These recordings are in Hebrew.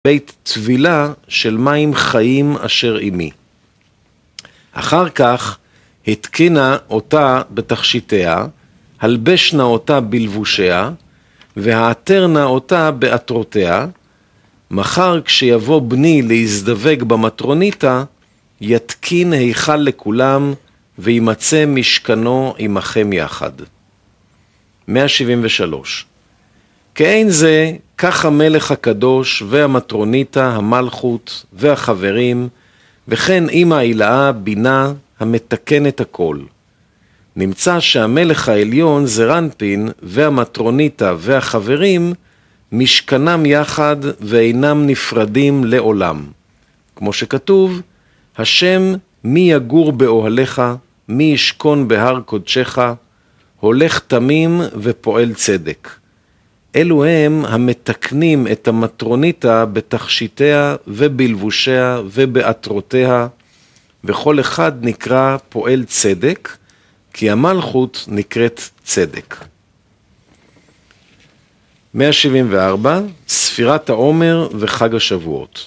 בית טבילה של מים חיים אשר עמי. אחר כך התקינה אותה בתכשיטיה, הלבשנה אותה בלבושיה, והעטרנה אותה בעטרותיה. מחר כשיבוא בני להזדווג במטרוניתה, יתקין היכל לכולם, וימצא משכנו עמכם יחד. 173. כאין זה, כך המלך הקדוש והמטרוניתה, המלכות והחברים, וכן אמא הילאה בינה המתקנת הכל. נמצא שהמלך העליון זרנפין והמטרוניתה והחברים משכנם יחד ואינם נפרדים לעולם. כמו שכתוב, השם מי יגור באוהליך, מי ישכון בהר קודשך, הולך תמים ופועל צדק. אלו הם המתקנים את המטרוניתה בתכשיטיה ובלבושיה ובעטרותיה, וכל אחד נקרא פועל צדק, כי המלכות נקראת צדק. 174, ספירת העומר וחג השבועות.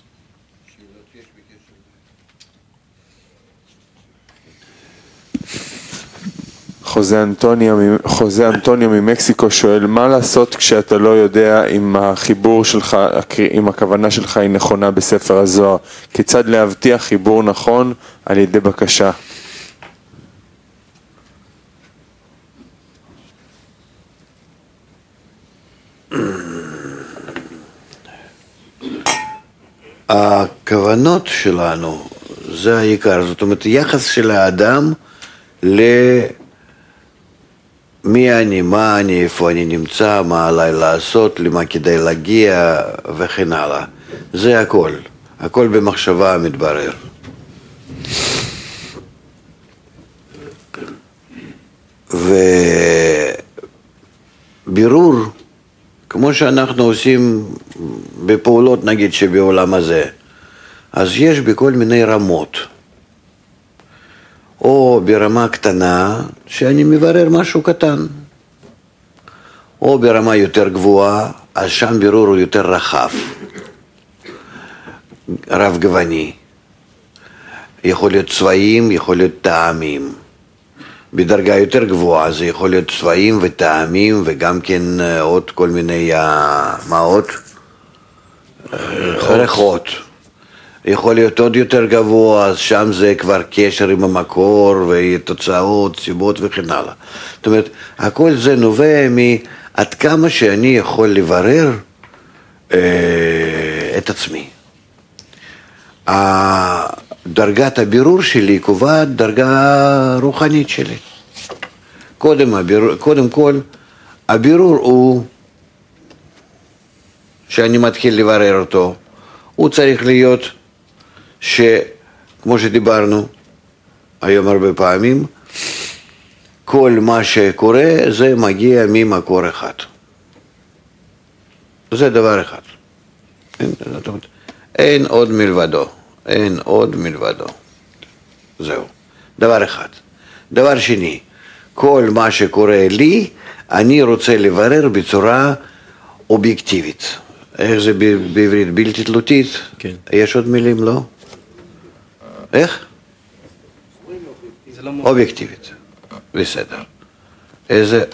חוזה אנטוניו ממקסיקו שואל, מה לעשות כשאתה לא יודע אם החיבור שלך, אם הכוונה שלך היא נכונה בספר הזוהר? כיצד להבטיח חיבור נכון על ידי בקשה? הכוונות שלנו זה העיקר, זאת אומרת יחס של האדם מי אני, מה אני, איפה אני נמצא, מה עליי לעשות, למה כדאי להגיע וכן הלאה. זה הכל. הכל במחשבה מתברר. ובירור, כמו שאנחנו עושים בפעולות נגיד שבעולם הזה, אז יש בכל מיני רמות. או ברמה קטנה, שאני מברר משהו קטן. או ברמה יותר גבוהה, אז שם בירור הוא יותר רחב. רב גווני. יכול להיות צבעים, יכול להיות טעמים. בדרגה יותר גבוהה זה יכול להיות צבעים וטעמים, וגם כן עוד כל מיני, מה עוד? ריחות. יכול להיות עוד יותר גבוה, אז שם זה כבר קשר עם המקור ותוצאות, סיבות וכן הלאה. זאת אומרת, הכל זה נובע מעד כמה שאני יכול לברר את עצמי. דרגת הבירור שלי קובעת דרגה רוחנית שלי. קודם כל, הבירור הוא, שאני מתחיל לברר אותו, הוא צריך להיות שכמו שדיברנו היום הרבה פעמים, כל מה שקורה זה מגיע ממקור אחד. זה דבר אחד. אין עוד מלבדו. אין עוד מלבדו. זהו. דבר אחד. דבר שני, כל מה שקורה לי, אני רוצה לברר בצורה אובייקטיבית. איך זה בעברית? בלתי תלותית? כן. יש עוד מילים, לא? איך? אובייקטיבית. בסדר. איזה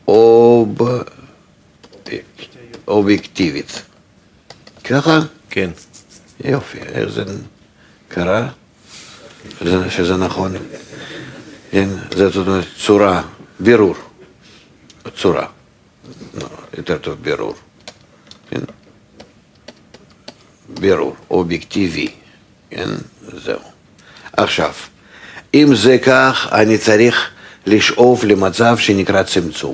אובייקטיבית. ככה? כן. יופי, איך זה קרה? שזה נכון. זה זאת אומרת צורה, בירור. צורה. יותר טוב בירור. בירור, אובייקטיבי. כן, זהו. עכשיו, אם זה כך, אני צריך לשאוף למצב שנקרא צמצום.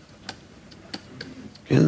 כן?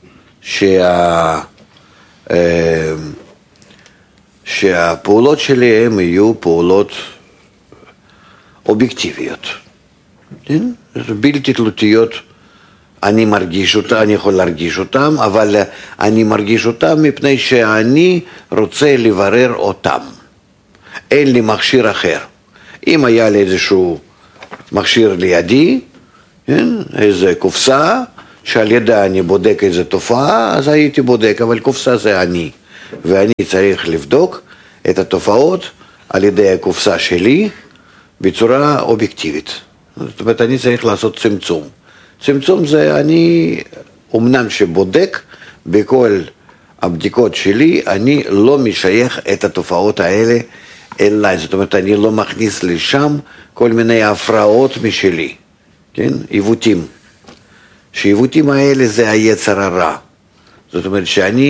שהפעולות שלי הם יהיו פעולות אובייקטיביות. כן? בלתי תלותיות. אני מרגיש אותה, אני יכול להרגיש אותם, אבל אני מרגיש אותם מפני שאני רוצה לברר אותם. אין לי מכשיר אחר. אם היה לי איזשהו מכשיר לידי, כן? איזה קופסה, שעל ידה אני בודק איזו תופעה, אז הייתי בודק, אבל קופסה זה אני. ואני צריך לבדוק את התופעות על ידי הקופסה שלי בצורה אובייקטיבית. זאת אומרת, אני צריך לעשות צמצום. צמצום זה אני, אמנם שבודק בכל הבדיקות שלי, אני לא משייך את התופעות האלה אליי. זאת אומרת, אני לא מכניס לשם כל מיני הפרעות משלי, כן? עיוותים. שעיוותים האלה זה היצר הרע. זאת אומרת,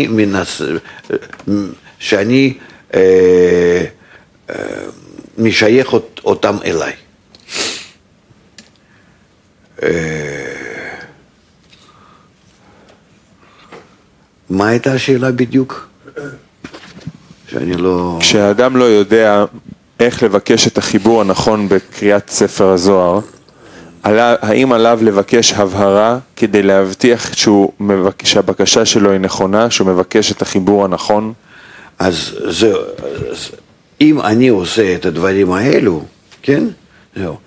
שאני משייך אותם אליי. מה הייתה השאלה בדיוק? שאני לא... כשאדם לא יודע איך לבקש את החיבור הנכון בקריאת ספר הזוהר, האם עליו לבקש הבהרה כדי להבטיח שהבקשה שלו היא נכונה, שהוא מבקש את החיבור הנכון? אז זהו, אם אני עושה את הדברים האלו, כן? זהו.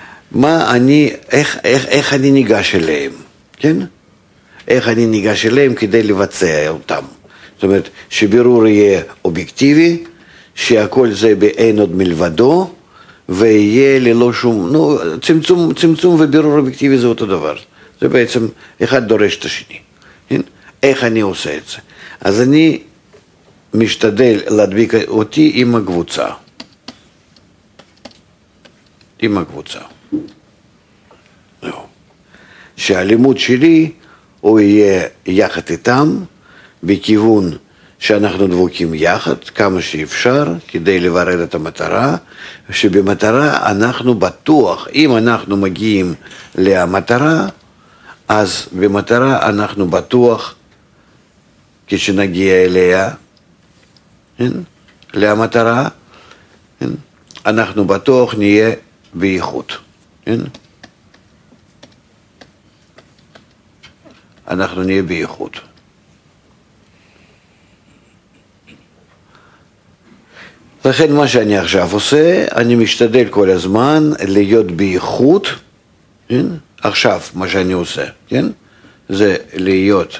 איך אני ניגש אליהם, כן? איך אני ניגש אליהם כדי לבצע אותם. זאת אומרת, שבירור יהיה אובייקטיבי, שהכל זה באין עוד מלבדו, ויהיה ללא שום, צמצום ובירור אובייקטיבי זה אותו דבר. זה בעצם, אחד דורש את השני. כן? איך אני עושה את זה? אז אני משתדל להדביק אותי עם הקבוצה. עם הקבוצה. שהלימוד שלי הוא יהיה יחד איתם, בכיוון שאנחנו דבוקים יחד, כמה שאפשר, כדי לברר את המטרה, שבמטרה אנחנו בטוח, אם אנחנו מגיעים למטרה, אז במטרה אנחנו בטוח, כשנגיע אליה, למטרה, אנחנו בטוח נהיה באיכות. אנחנו נהיה באיכות. לכן מה שאני עכשיו עושה, אני משתדל כל הזמן להיות באיכות, כן? עכשיו מה שאני עושה, כן? זה להיות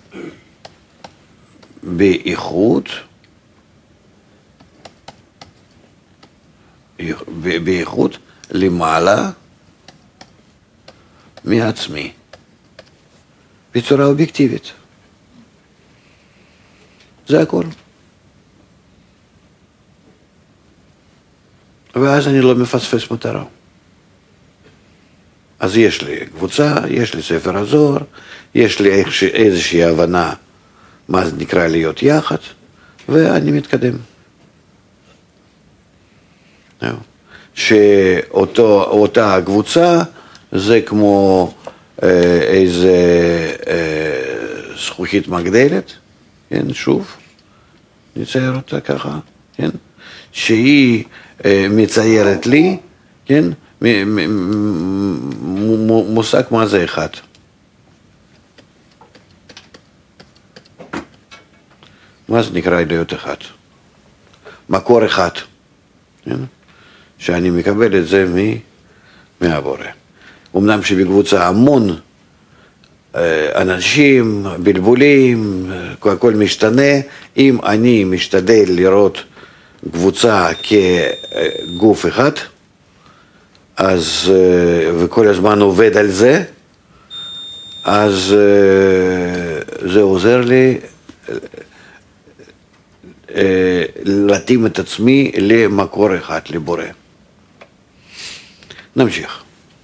באיכות, באיכות למעלה מעצמי, בצורה אובייקטיבית. זה הכל. ואז אני לא מפספס מטרה. אז יש לי קבוצה, יש לי ספר הזוהר, יש לי איזושהי הבנה מה זה נקרא להיות יחד, ואני מתקדם. שאותה הקבוצה זה כמו איזה זכוכית מגדלת, כן, שוב, נצייר אותה ככה, כן, שהיא מציירת לי, כן, מושג מה זה אחד. מה זה נקרא להיות אחד? מקור אחד, כן? שאני מקבל את זה מהבורא. אמנם שבקבוצה המון אנשים, בלבולים, הכל משתנה, אם אני משתדל לראות קבוצה כגוף אחד, אז, וכל הזמן עובד על זה, אז זה עוזר לי להתאים את עצמי למקור אחד, לבורא. נמשיך.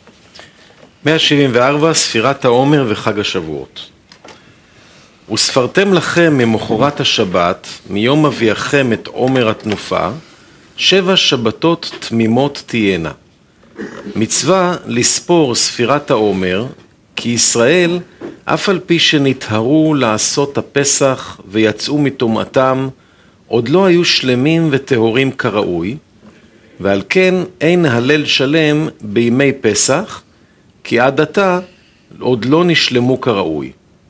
174, ספירת העומר וחג השבועות. וספרתם לכם ממחרת השבת, מיום אביאכם את עומר התנופה, 7 שבתות תמימות תהיינה. מצווה לספור ספירת העומר, כי ישראל, אף על פי שנטהרו לעשות הפסח ויצאו מטומאתם, עוד לא היו שלמים וטהורים כראוי, ועל כן אין הלל שלם בימי פסח, כי עד עתה עוד לא נשלמו כראוי.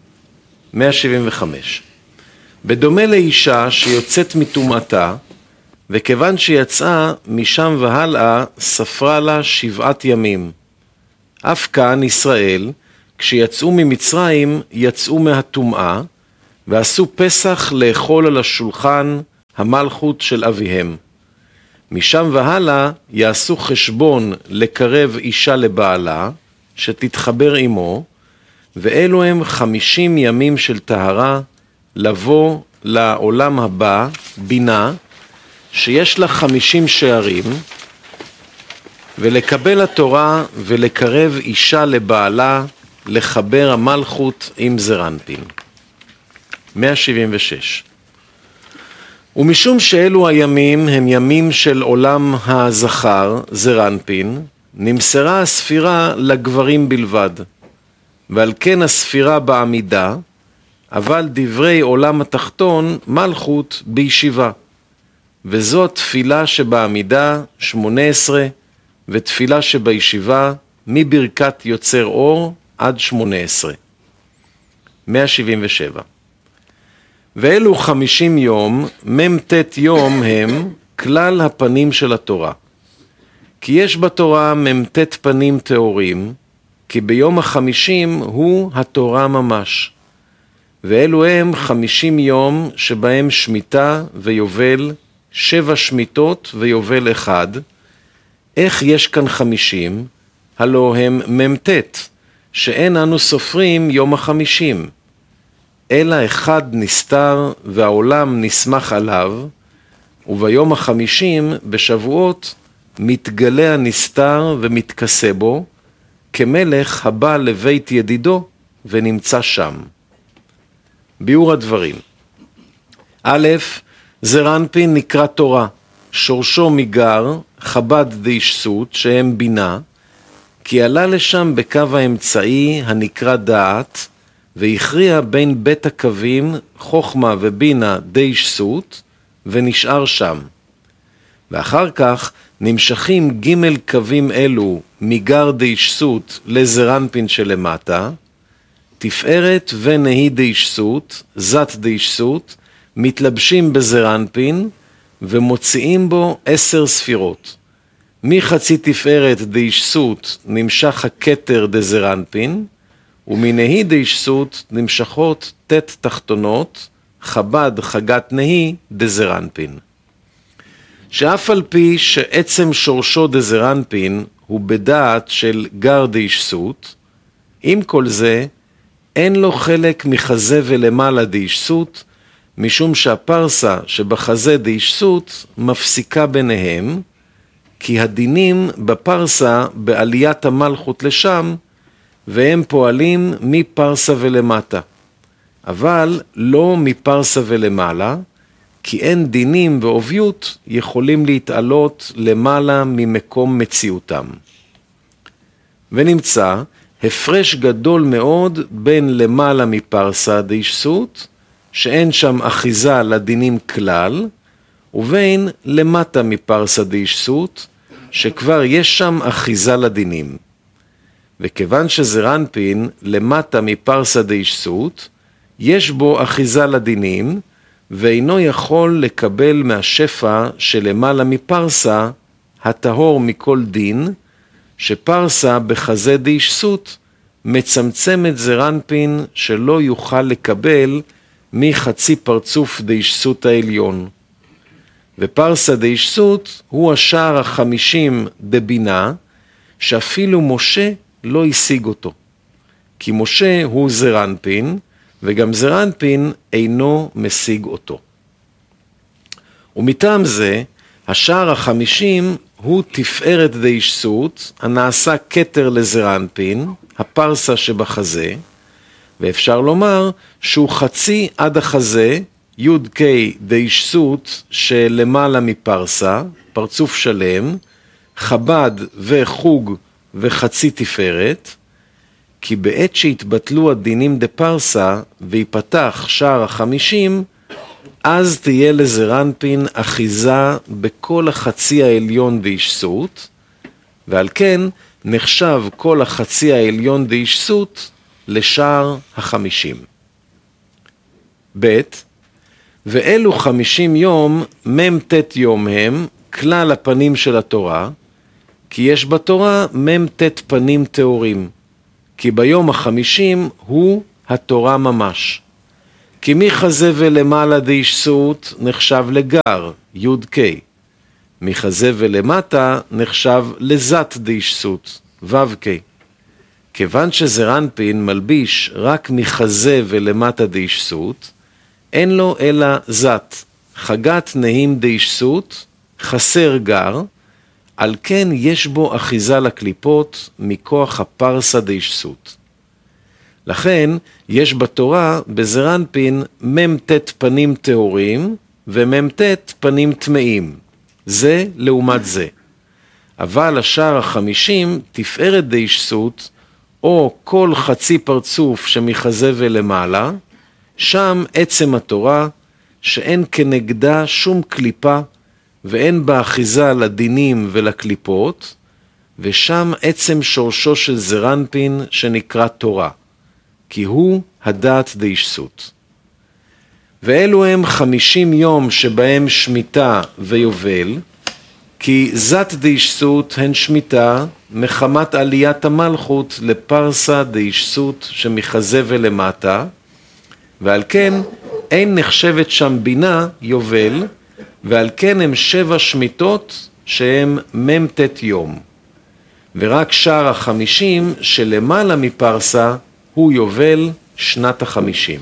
175. בדומה לאישה שיוצאת מטומאתה, וכיוון שיצאה משם והלאה, ספרה לה 7 ימים. אף כאן ישראל, כשיצאו ממצרים, יצאו מהטומאה, ועשו פסח לאכול על השולחן המלכות של אביהם. משם והלאה יעשו חשבון לקרב אישה לבעלה, שתתחבר עמו, ואלו הם 50 ימים של טהרה, לבוא לעולם הבא, בינה, שיש לה 50 שערים, ולקבל התורה ולקרב אישה לבעלה, לחבר המלכות עם זרנפין. 176. ומשום שאלו הימים הם ימים של עולם הזכר, זרנפין, נמסרה הספירה לגברים בלבד, ועל כן הספירה בעמידה, אבל דברי עולם התחתון מלכות בישיבה. וזו התפילה שבעמידה 18, ותפילה שבישיבה מברכת יוצר אור עד 18. 177. ואלו 50 יום, ממתת יום הם כלל הפנים של התורה. כי יש בתורה ממתת פנים תאורים, כי ביום 50 הוא התורה ממש. ואלו הם 50 יום שבהם שמיטה ויובל, 7 שמיטות ויובל אחד. איך יש כאן 50? הלא הם ממתת, שאין אנו סופרים יום 50. אלא אחד נסתר והעולם נסמך עליו, וביום 50 בשבועות מתגלה הנסתר ומתכסה בו, כמלך הבא לבית ידידו ונמצא שם. ביאור הדברים. א', זרנפין נקרא תורה, שורשו מגר, חב"ד דאישסות, שהם בינה, כי עלה לשם בקו האמצעי הנקרא דעת, והכריע בין בית הקווים חוכמה ובינה דאישסות, ונשאר שם. ואחר כך נמשכים ג' קווים אלו מגר דאישסות לזרנפין שלמטה, תפארת ונהי דאישסות, זת דאישסות, מתלבשים בזרנפין ומוציאים בו 10 ספירות. מחצי תפארת דאישסות נמשך הכתר דזרנפין, ומנהי דאישסות נמשכות תת תחתונות, חב"ד חגת נהי דזרנפין. שאף על פי שעצם שורשו דזרנפין הוא בדעת של גר דאישסות, עם כל זה אין לו חלק מחזה ולמעלה דאישסות, משום שהפרסה שבחזה דאישסות מפסיקה ביניהם, כי הדינים בפרסה בעליית המלכות לשם, והם פועלים מפרסה ולמטה, אבל לא מפרסה ולמעלה, כי אין דינים ועוביות יכולים להתעלות למעלה ממקום מציאותם. ונמצא הפרש גדול מאוד בין למעלה מפרסה דאישסות, שאין שם אחיזה לדינים כלל, ובין למטה מפרסה דאישסות, שכבר יש שם אחיזה לדינים. וכיוון שזרנפין למטה מפרסה דאישסות, יש בו אחיזה לדינים, ואינו יכול לקבל מהשפע שלמעלה מפרסה, הטהור מכל דין, שפרסה בחזה דאישסות מצמצמת זרנפין שלא יוכל לקבל מחצי פרצוף דאישסות העליון. ופרסה דאישסות הוא השער 50 דבינה, שאפילו משה לא השיג אותו. כי משה הוא זרנפין, וגם זרנפין אינו משיג אותו. ומטעם זה, השער 50 הוא תפארת דאישסות, הנעשה כתר לזרנפין, הפרסה שבחזה, ואפשר לומר שהוא חצי עד החזה, יוד קי דאישסות שלמעלה מפרסה, פרצוף שלם, חב"ד וחוג וחצי תפארת, כי בעת שהתבטלו הדינים דפרסה ויפתח שער 50, אז תהיה לזרנפין אחיזה בכל החצי העליון דאישסות, ועל כן נחשב כל החצי העליון דאישסות לשער 50. ב' ואלו 50 יום ממתת יום הם כלל הפנים של התורה, כי יש בתורה ממתת פנים תאורים, כי ביום 50 הוא התורה ממש. כי מחזה ולמעלה דאישסות נחשב לגר, י' ק'. מחזה ולמטה נחשב לזת דאישסות, ו' ק'. כיוון שזרנפין מלביש רק מחזה ולמטה דאישסות, אין לו אלא זת, חגת נהים דאישסות, חסר גר, על כן יש בו אחיזה לקליפות מכוח הפרסה דאישסות. לכן יש בתורה בזרנפין מ"ט פנים טהורים ומ"ט פנים טמאים, זה לעומת זה. אבל השאר 50 תפארת דאישסות, או כל חצי פרצוף שמחזה ולמעלה, שם עצם התורה שאין כנגדה שום קליפה ואין בה אחיזה לדינים ולקליפות, ושם עצם שורשו של זרנפין שנקרא תורה, כי הוא הדעת דאישסות. ואלו הם 50 יום שבהם שמיטה ויובל, כי זת דאישסות הן שמיטה מחמת עליית המלכות לפרסה דאישסות שמחזה ולמטה, ועל כן אין נחשבת שם בינה יובל, ועל כן הם 7 שמיטות שהם מ"ט יום. ורק שאר 50 שלמעלה מפרסה הוא יובל שנת 50.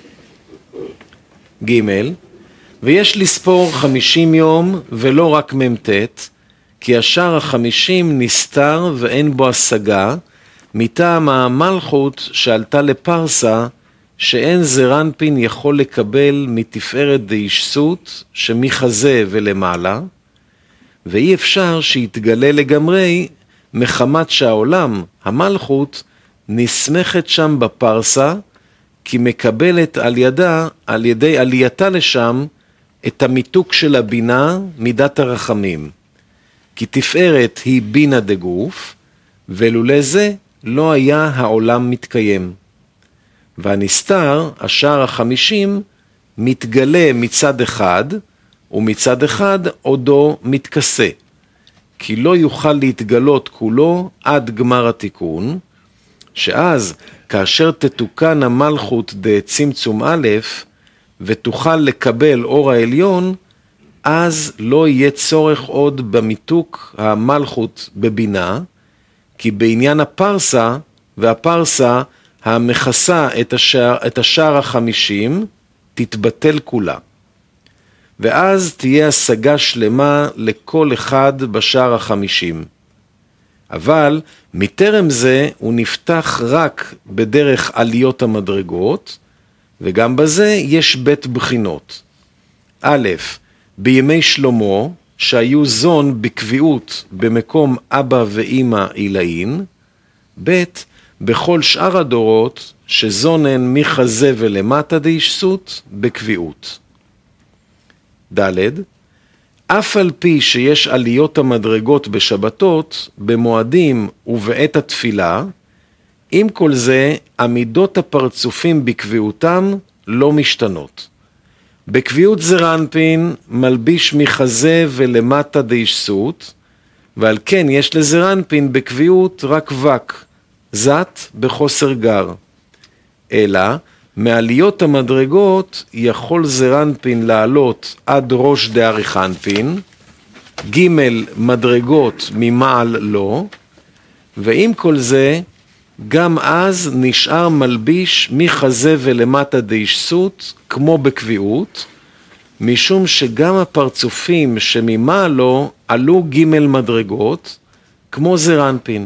ג' ויש לספור 50 יום ולא רק מ"ט, כי השאר 50 נסתר ואין בו השגה, מטעם המלכות שעלתה לפרסה, שאין זרנפין יכול לקבל מתפארת דאישסות שמחזה ולמעלה, ואי אפשר שיתגלה לגמרי מחמת שהעולם, המלכות, נסמכת שם בפרסה, כי מקבלת על ידי עלייתה לשם, את המיתוק של הבינה מידת הרחמים. כי תפארת היא בינה דגוף, ולולא זה לא היה העולם מתקיים. והנסתר, השאר 50, מתגלה מצד אחד, ומצד אחד עודו מתכסה. כי לא יוכל להתגלות כולו עד גמר התיקון, שאז כאשר תתוקן המלכות דצמצום א', ותוכל לקבל אור העליון, אז לא יהיה צורך עוד במיתוק המלכות בבינה, כי בעניין הפרסה, והפרסה המכסה את השאר 50, תתבטל כולה. ואז תהיה השגה שלמה לכל אחד בשאר 50. אבל מטרם זה הוא נפתח רק בדרך עליות המדרגות, וגם בזה יש בית בחינות. א', בימי שלמה, שהיו זון בקביעות במקום אבא ואמא עילאין, ב', בכל שאר הדורות, שזון הן מחזה ולמטה דאישסות בקביעות. ד', אף על פי שיש עליות המדרגות בשבתות, במועדים ובעת התפילה, עם כל זה, עמידות הפרצופים בקביעותם לא משתנות. בקביעות זרנפין מלביש מחזה ולמטה דאישסות, ועל כן יש לזרנפין בקביעות רק וק, זת בחוסר גר. אלא, מעליות המדרגות יכול זרנפין לעלות עד ראש דאריכנפין, ג' מדרגות ממעל לא, ועם כל זה, גם אז נשאר מלביש מחזה ולמטה דאישסות כמו בקביעות, משום שגם הפרצופים שממעל לו עלו ג' מדרגות כמו זרנפין.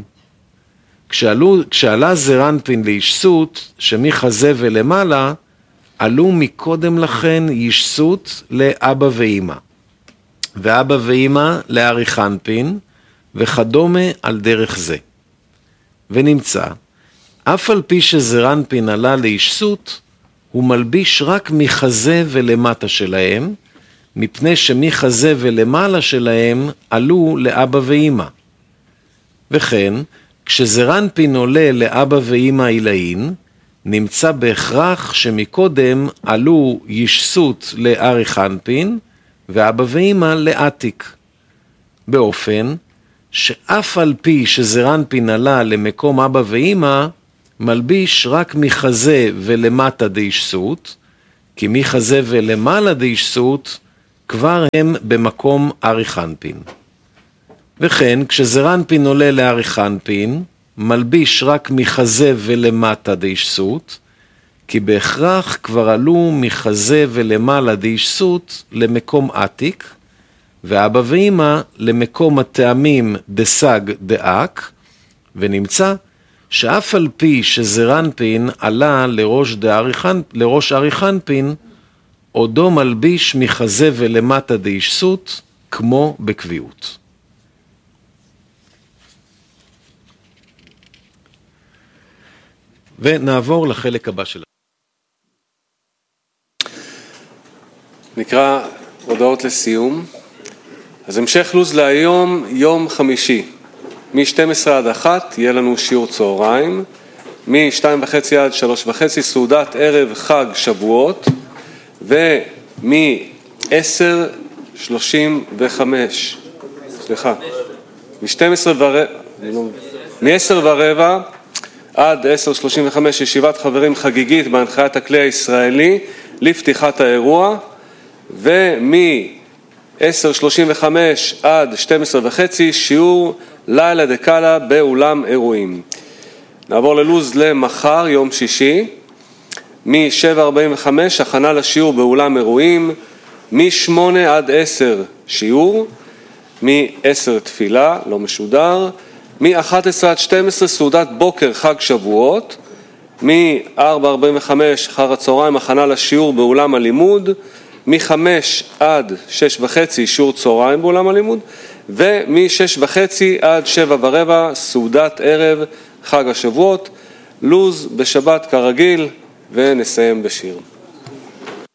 כשעלה זרנפין לאישסות שמחזה ולמעלה, עלו מקודם לכן אישסות לאבא ואמא, ואבא ואמא לאריכנפין, וכדומה על דרך זה. ונמצא, אף על פי שזרנפין עלה לאישסות, הוא מלביש רק מחזה ולמטה שלהם, מפני שמחזה ולמעלה שלהם עלו לאבא ואמא. וכן, כשזרנפין עולה לאבא ואמא עילאין, נמצא בהכרח שמקודם עלו ישסות לאריכנפין, ואבא ואמא לעתיק. באופן שאף על פי שזרנפין עלה למקום אבא ואמא, מלביש רק מחזה ולמטה דאישסות, כי מחזה ולמעלה דאישסות כבר הם במקום אריך אנפין. וכן, כשזעיר אנפין עולה לאריך אנפין, מלביש רק מחזה ולמטה דאישסות, כי בהכרח כבר עלו מחזה ולמעלה דאישסות למקום עתיק, ואבא ואמא למקום הטעמים דסג דאק, ונמצא שאף על פי שזעיר אנפין עלה לראש אריך אנפין, עודו מלביש מחזה ולמטה דאישסות כמו בקביעות. ונעבור לחלק הבא שלנו. נקרא הודעות לסיום. אז המשך לוז להיום, יום חמישי. מ-12 עד 1 יהיה לנו שיעור צהריים. מ-2:30 עד 3:30 סעודת ערב חג שבועות. ומ-10:35, סליחה, מ-10:15 עד 10:35 ישיבת חברים חגיגית בהנחיית הכלי הישראלי לפתיחת האירוע, ומ-10:35 עד 12:30 שיעור לילה דקאלה באולם אירועים. נעבור ללוז למחר, יום שישי, מ-7:45 הכנה לשיעור באולם אירועים, מ-8 עד 10 שיעור, מ-10 תפילה, לא משודר, מ-11 עד 12 סעודת בוקר חג שבועות, מ-4:45 אחר הצהריים הכנה לשיעור באולם הלימוד, מ-5 עד 6:30 שיעור צהריים באולם הלימוד, ומ-6:30 עד 7:15 סעודת ערב חג השבועות. לוז בשבת כרגיל, ונסיים בשיר.